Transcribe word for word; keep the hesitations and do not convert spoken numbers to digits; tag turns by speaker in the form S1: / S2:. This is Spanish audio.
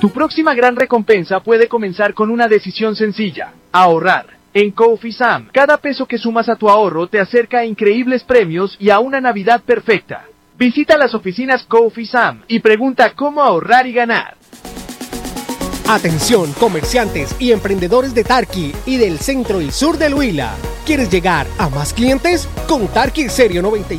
S1: Tu próxima gran recompensa puede comenzar con una decisión sencilla: ahorrar. En CoFisam, cada peso que sumas a tu ahorro te acerca a increíbles premios y a una Navidad perfecta. Visita las oficinas CoFisam y pregunta cómo ahorrar y ganar.
S2: Atención, comerciantes y emprendedores de Tarqui y del centro y sur del Huila. ¿Quieres llegar a más clientes? Con Tarqui Serio noventa y